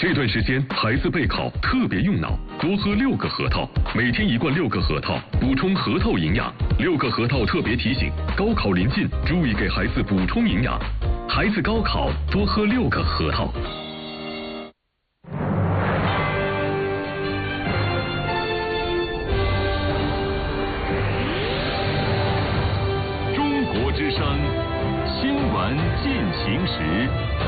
这段时间孩子备考特别用脑，多喝6个核桃，每天1罐6个核桃，补充核桃营养。6个核桃特别提醒：高考临近，注意给孩子补充营养。孩子高考多喝6个核桃。 中国之声新闻进行时。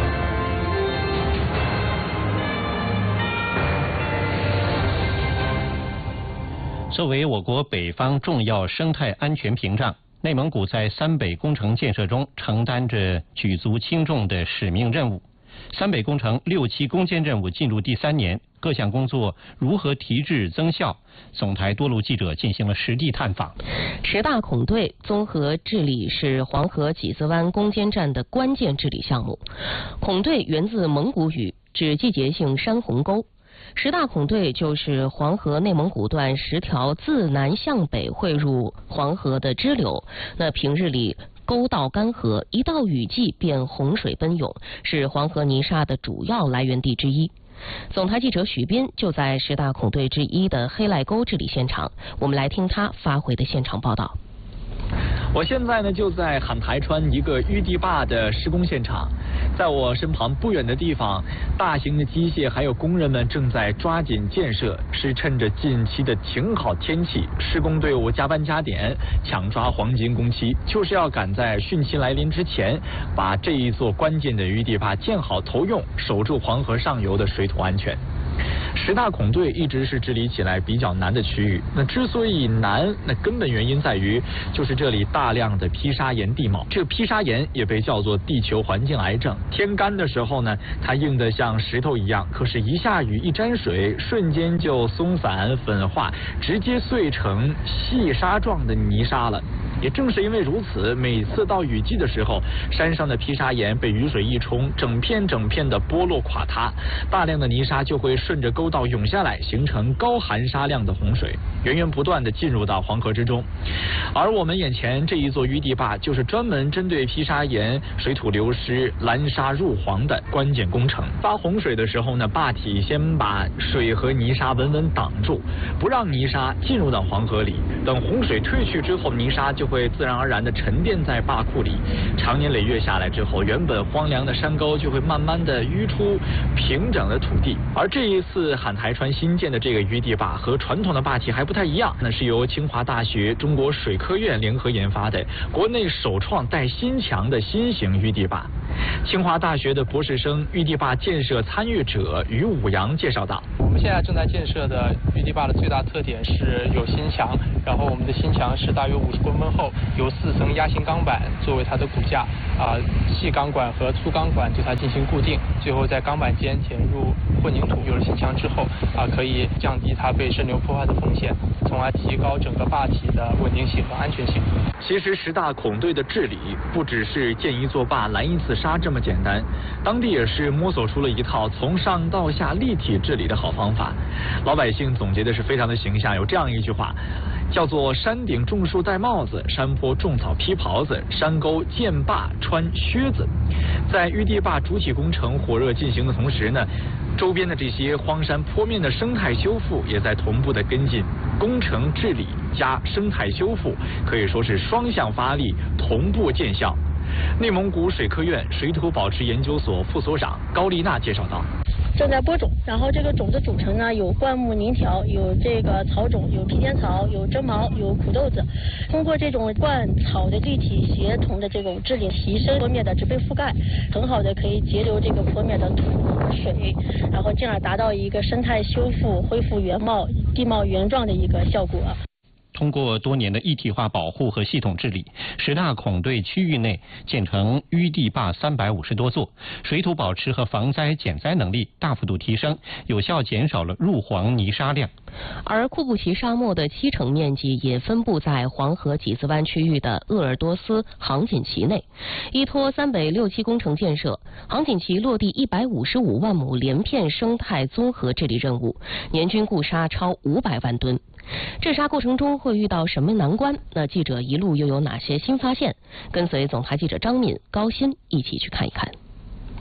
作为我国北方重要生态安全屏障，内蒙古在三北工程建设中承担着举足轻重的使命任务。三北工程6期攻坚任务进入第3年，各项工作如何提质增效？总台多路记者进行了实地探访。 10大孔队综合治理是黄河几子湾攻坚战的关键治理项目。孔队源自蒙古语，指季节性山洪沟。10大孔队就是黄河内蒙古段10条自南向北汇入黄河的支流。那平日里沟道干涸，一到雨季便洪水奔涌，是黄河泥沙的主要来源地之一。总台记者许斌就在10大孔队之一的黑赖沟治理现场，我们来听他发回的现场报道。 我现在呢就在喊台川一个淤堤坝的施工现场，在我身旁不远的地方，大型的机械还有工人们正在抓紧建设，是趁着近期的晴好天气，施工队伍加班加点，抢抓黄金工期，就是要赶在汛期来临之前，把这一座关键的淤堤坝建好投用，守住黄河上游的水土安全。10大孔队一直是治理起来比较难的区域，那之所以难，那根本原因在于就是这里大量的披沙岩地貌。这个披沙岩也被叫做地球环境癌症。天干的时候呢，它硬得像石头一样，可是一下雨一沾水，瞬间就松散粉化，直接碎成细沙状的泥沙了。也正是因为如此，每次到雨季的时候，山上的披沙岩被雨水一冲，整片的剥落垮塌，大量的泥沙就会顺着沟道涌下来，形成高含沙量的洪水，源源不断的进入到黄河之中。而我们眼前这一座淤堤坝，就是专门针对披沙岩水土流失、拦沙入黄的关键工程。发洪水的时候呢，坝体先把水和泥沙稳稳挡住，不让泥沙进入到黄河里。等洪水退去之后，泥沙就会自然而然的沉淀在坝库里，长年累月下来之后，原本荒凉的山沟就会慢慢的淤出平整的土地。而这一次喊台川新建的这个淤堤坝和传统的坝体还不太一样，那是由清华大学、中国水科院联合研发的国内首创带新墙的新型淤堤坝。清华大学的博士生淤堤坝建设参与者于武阳介绍道： 我们现在正在建设的淤堤坝的最大特点是有新墙，然后我们的新墙是大约50公分厚，由4层压型钢板作为它的骨架，细钢管和粗钢管对它进行固定，最后在钢板间填入混凝土。有了新墙之后，可以降低它被渗流破坏的风险，从而提高整个坝体的稳定性和安全性。 其实10大孔队的治理不只是建一座坝拦一次沙这么简单，当地也是摸索出了一套从上到下立体治理的好方法。老百姓总结的是非常的形象，有这样一句话，叫做山顶种树戴帽子，山坡种草披袍子，山沟建坝穿靴子。在淤堤坝主体工程火热进行的同时呢，周边的这些荒山坡面的生态修复也在同步的跟进，工程治理加生态修复可以说是双向发力，同步见效。内蒙古水科院水土保持研究所副所长高丽娜介绍道： 正在播种，然后这个种子组成呢，有灌木鳞条，有这个草种，有披肩草，有针毛，有苦豆子。通过这种灌草的立体协同的这种治理，提升坡面的植被覆盖，很好的可以截留这个坡面的土和水，然后进而达到一个生态修复、恢复原貌、地貌原状的一个效果。 通过多年的一体化保护和系统治理，10大孔队区域内建成淤堤坝350多座，水土保持和防灾减灾能力大幅度提升，有效减少了入黄泥沙量。 而库布齐沙漠的7成面积也分布在黄河几子湾区域的鄂尔多斯杭锦旗内。依托三北6期工程建设，杭锦旗落地155万亩连片生态综合治理任务，年均固沙超500万吨。治沙过程中会遇到什么难关？那记者一路又有哪些新发现？跟随总台记者张敏、高鑫一起去看一看。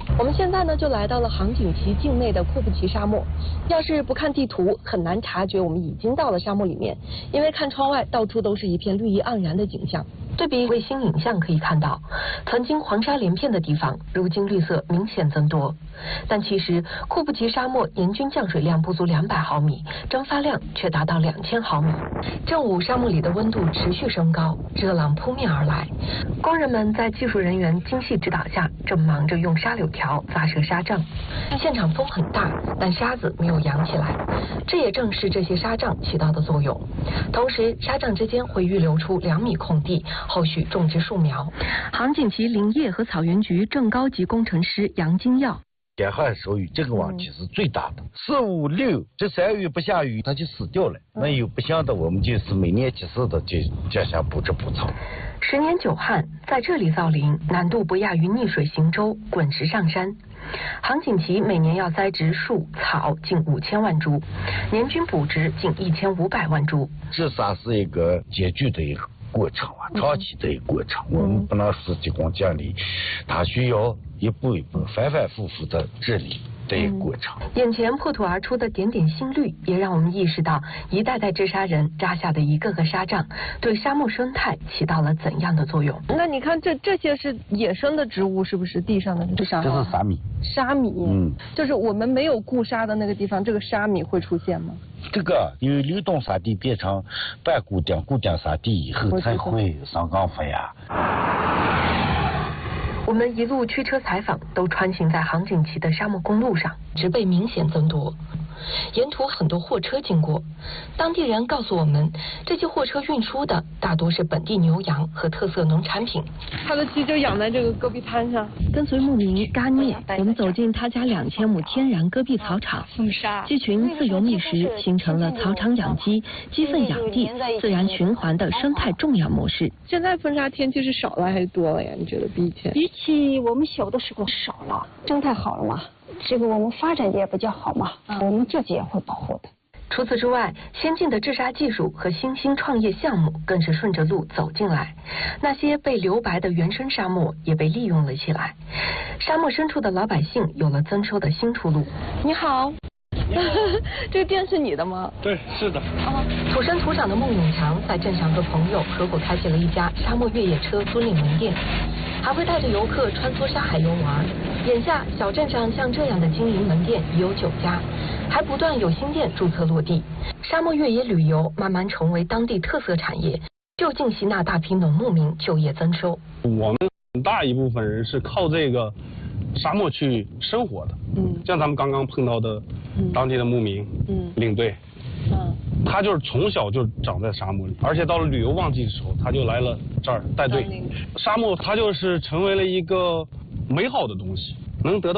我们现在呢就来到了杭锦旗境内的库布齐沙漠。要是不看地图，很难察觉我们已经到了沙漠里面，因为看窗外到处都是一片绿意盎然的景象。对比卫星影像可以看到，曾经黄沙连片的地方，如今绿色明显增多。但其实库布齐沙漠年均降水量不足200毫米，蒸发量却达到2000毫米。正午沙漠里的温度持续升高，热浪扑面而来。工人们在技术人员精细指导下，正忙着用沙柳条砸设沙帐。现场风很大，但沙子没有扬起来，这也正是这些沙帐起到的作用。同时，沙帐之间会预留出2米空地，后续种植树苗。杭锦旗林业和草原局正高级工程师杨金耀。 干旱收雨这个问题是最大的，4、5、6这3个月不下雨，它就死掉了。那有不行的，我们就是每年及时的就加下补草。 10年久旱，在这里造林难度不亚于逆水行舟、滚石上山。杭锦旗每年要栽植树草近5000万株，年均补植近1500万株。 这算是一个艰巨的一个过程啊，长期的一个过程。我们不能说急功近利，它需要一步一步、反反复复的治理的一个过程。 眼前破土而出的点点新绿，也让我们意识到一代代治沙人扎下的一个个沙帐，对沙漠生态起到了怎样的作用。那你看这些是野生的植物，是不是地上的这沙？ 这是沙米。 沙米，就是我们没有固沙的那个地方，这个沙米会出现吗？ 这个由流动沙地变成半固定沙地以后，才会生根发芽。 我们一路驱车采访，都穿行在杭锦旗的沙漠公路上，植被明显增多。沿途很多货车经过，当地人告诉我们，这些货车运输的大多是本地牛羊和特色农产品。他的鸡就养在这个戈壁滩上。跟随牧民嘎聂，我们走进他家2000亩天然戈壁草场，鸡群自由觅食，形成了草场养鸡、鸡粪养地、自然循环的生态种养模式。现在风沙天气是少了还是多了呀？你觉得比以前？ 比起我们小的时候少了，生态好了嘛。这个我们发展也比较好嘛，我们自己也会保护的。 除此之外，先进的治沙技术和新兴创业项目更是顺着路走进来。那些被留白的原生沙漠也被利用了起来，沙漠深处的老百姓有了增收的新出路。你好。这个店是你的吗？ 对，是的。 土生土长的孟永强在镇上和朋友合伙开启了一家沙漠越野车租赁门店，还会带着游客穿梭沙海游玩。眼下小镇上像这样的经营门店已有9家，还不断有新店注册落地。沙漠越野旅游慢慢成为当地特色产业，就近吸纳大批农牧民就业增收。 我们很大一部分人是靠这个沙漠去生活的，像咱们刚刚碰到的当地的牧民，领队，他就是从小就长在沙漠里，而且到了旅游旺季的时候，他就来了这儿带队。沙漠它就是成为了一个美好的东西，能得到